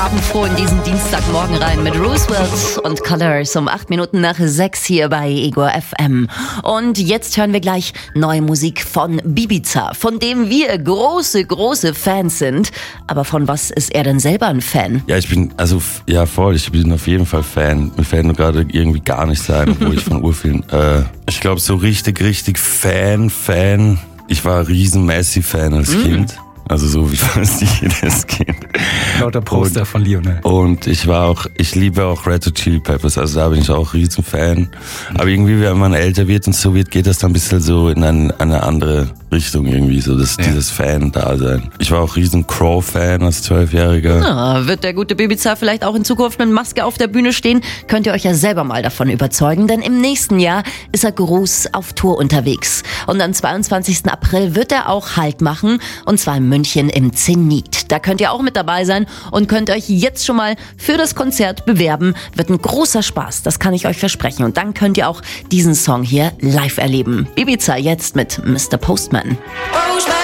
Abendfroh in diesen Dienstagmorgen rein mit Roosevelt und Colors um 6:08 hier bei Ego FM. Und jetzt hören wir gleich neue Musik von Bibiza, von dem wir große Fans sind. Aber von was ist er denn selber ein Fan? Ja, ich bin auf jeden Fall Fan. Mir fällt nur gerade irgendwie gar nicht sein, obwohl ich von urvielen, ich glaube so richtig Fan. Ich war ein riesen Messi-Fan als Kind. Also so wie fast jedes Kind. Lauter Poster von Lionel. Und ich liebe auch Red Hot Chili Peppers, also da bin ich auch riesen Fan. Aber irgendwie, wenn man älter wird und so wird, geht das dann ein bisschen so in eine andere Richtung irgendwie, so dieses Fan-Dasein. Ich war auch riesen Crow-Fan als 12-Jähriger. Wird der gute Bibiza vielleicht auch in Zukunft mit Maske auf der Bühne stehen? Könnt ihr euch ja selber mal davon überzeugen, denn im nächsten Jahr ist er groß auf Tour unterwegs. Und am 22. April wird er auch Halt machen, und zwar in München im Zenit. Da könnt ihr auch mit dabei sein und könnt euch jetzt schon mal für das Konzert bewerben. Wird ein großer Spaß, das kann ich euch versprechen. Und dann könnt ihr auch diesen Song hier live erleben. Bibiza jetzt mit Mr. Postman.